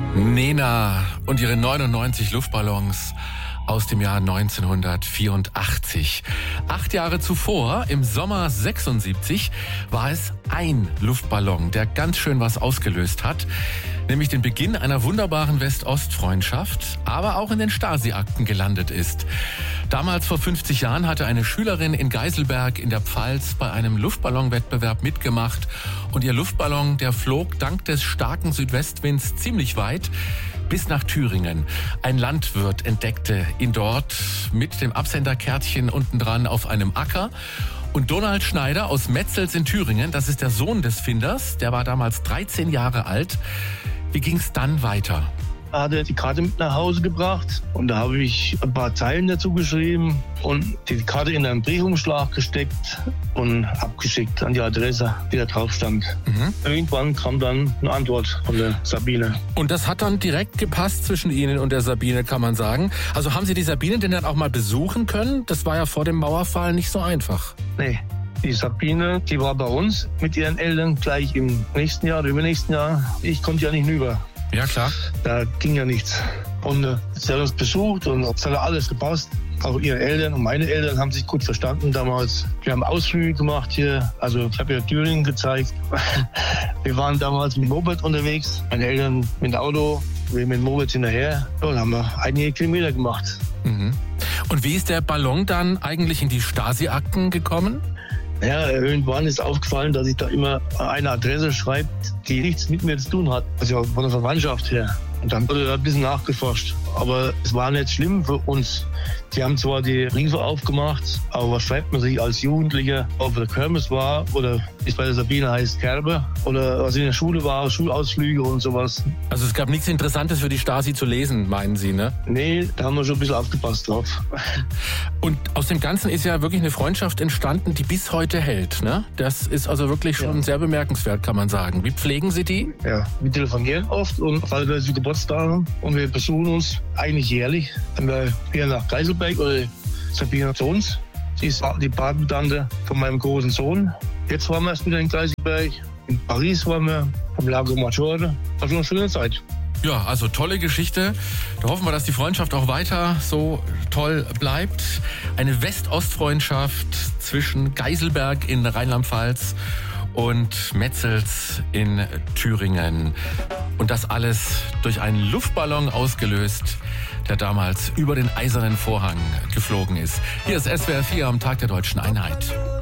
Nena und ihre 99 Luftballons aus dem Jahr 1984. 8 Jahre zuvor, im Sommer 76, war es ein Luftballon, der ganz schön was ausgelöst hat. Nämlich den Beginn einer wunderbaren West-Ost-Freundschaft, aber auch in den Stasi-Akten gelandet ist. Damals vor 50 Jahren hatte eine Schülerin in Geiselberg in der Pfalz bei einem Luftballonwettbewerb mitgemacht. Und ihr Luftballon, der flog dank des starken Südwestwinds ziemlich weit bis nach Thüringen. Ein Landwirt entdeckte ihn dort mit dem Absenderkärtchen unten dran auf einem Acker. Und Donald Schneider aus Metzels in Thüringen, das ist der Sohn des Finders, der war damals 13 Jahre alt. Wie ging es dann weiter? Er hatte die Karte mit nach Hause gebracht und da habe ich ein paar Zeilen dazu geschrieben und die Karte in einen Briefumschlag gesteckt und abgeschickt an die Adresse, die da drauf stand. Irgendwann kam dann eine Antwort von der Sabine. Und das hat dann direkt gepasst zwischen Ihnen und der Sabine, kann man sagen. Also haben Sie die Sabine denn dann auch mal besuchen können? Das war ja vor dem Mauerfall nicht so einfach. Nee. Die Sabine, die war bei uns mit ihren Eltern gleich im nächsten Jahr oder übernächsten Jahr. Ich konnte ja nicht rüber. Ja, klar. Da ging ja nichts. Und sie hat uns besucht und es hat alles gepasst. Auch ihre Eltern und meine Eltern haben sich gut verstanden damals. Wir haben Ausflüge gemacht hier. Also ich habe ja Thüringen gezeigt. Wir waren damals mit dem Moped unterwegs. Meine Eltern mit dem Auto, wir mit dem Moped hinterher. Und haben wir einige Kilometer gemacht. Und wie ist der Ballon dann eigentlich in die Stasi-Akten gekommen? Ja, irgendwann ist aufgefallen, dass ich da immer eine Adresse schreibe, die nichts mit mir zu tun hat. Also von der Verwandtschaft her. Und dann wurde da ein bisschen nachgeforscht. Aber es war nicht schlimm für uns. Die haben zwar die Briefe aufgemacht, aber was schreibt man sich als Jugendlicher, ob der Kirmes war oder wie es bei der Sabine heißt, Kerbe oder was in der Schule war, Schulausflüge und sowas. Also es gab nichts Interessantes für die Stasi zu lesen, meinen Sie, ne? Nee, da haben wir schon ein bisschen aufgepasst drauf. Und aus dem Ganzen ist ja wirklich eine Freundschaft entstanden, die bis heute hält, ne? Das ist also wirklich schon sehr bemerkenswert, kann man sagen. Wie pflegen Sie die? Ja, wir telefonieren oft und auf alle Geburtstage und wir besuchen uns eigentlich jährlich. Wenn wir hier nach Geiselberg oder Sabine zu uns. Sie ist die Patentante von meinem großen Sohn. Jetzt waren wir erst wieder in Geiselberg. In Paris waren wir, am Lago Maggiore. Also eine schöne Zeit. Ja, also tolle Geschichte. Da hoffen wir, dass die Freundschaft auch weiter so toll bleibt. Eine West-Ost-Freundschaft zwischen Geiselberg in Rheinland-Pfalz und Metzels in Thüringen. Und das alles durch einen Luftballon ausgelöst, der damals über den Eisernen Vorhang geflogen ist. Hier ist SWR 4 am Tag der Deutschen Einheit.